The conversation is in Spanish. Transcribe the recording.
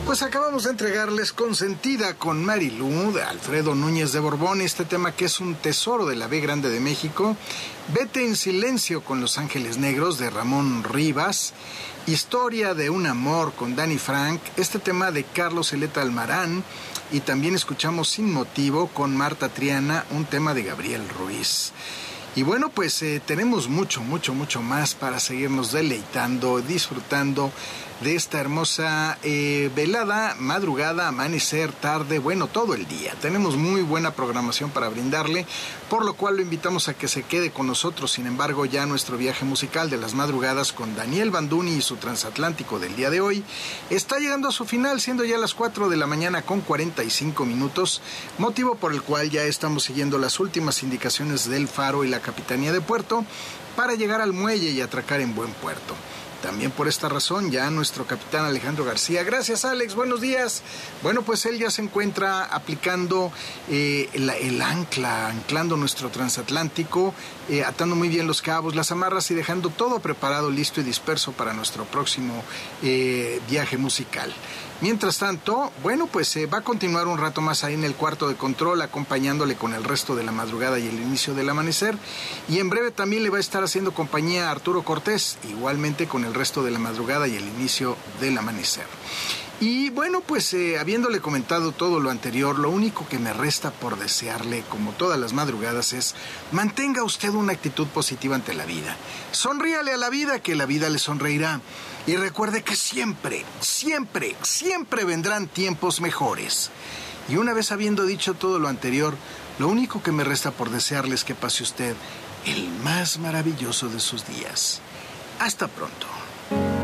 Pues acabamos de entregarles Consentida con Marilú de Alfredo Núñez de Borbón, este tema que es un tesoro de la B grande de México. Vete en silencio con Los Ángeles Negros de Ramón Rivas. Historia de un amor con Dani Frank, este tema de Carlos Eleta Almarán. Y también escuchamos Sin Motivo con Marta Triana, un tema de Gabriel Ruiz. Y bueno, pues tenemos mucho más para seguirnos deleitando, disfrutando de esta hermosa velada, madrugada, amanecer, tarde, bueno, todo el día. Tenemos muy buena programación para brindarle, por lo cual lo invitamos a que se quede con nosotros. Sin embargo, ya nuestro viaje musical de las madrugadas con Daniel Banduni y su transatlántico del día de hoy está llegando a su final, siendo ya las 4 de la mañana con 45 minutos, motivo por el cual ya estamos siguiendo las últimas indicaciones del Faro y la Capitanía de Puerto para llegar al muelle y atracar en buen puerto. También por esta razón ya nuestro capitán Alejandro García, gracias Alex, buenos días. Bueno, pues él ya se encuentra aplicando el ancla, anclando nuestro transatlántico, atando muy bien los cabos, las amarras y dejando todo preparado, listo y disperso para nuestro próximo viaje musical. Mientras tanto, bueno, pues va a continuar un rato más ahí en el cuarto de control, acompañándole con el resto de la madrugada y el inicio del amanecer. Y en breve también le va a estar haciendo compañía a Arturo Cortés, igualmente con el resto de la madrugada y el inicio del amanecer. Y bueno, pues habiéndole comentado todo lo anterior, lo único que me resta por desearle, como todas las madrugadas, es mantenga usted una actitud positiva ante la vida. Sonríale a la vida, que la vida le sonreirá. Y recuerde que siempre vendrán tiempos mejores. Y una vez habiendo dicho todo lo anterior, lo único que me resta por desearle es que pase usted el más maravilloso de sus días. Hasta pronto.